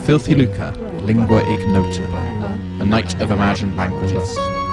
Filthy Lucre, Lingua Ignota, a night of imagined languages.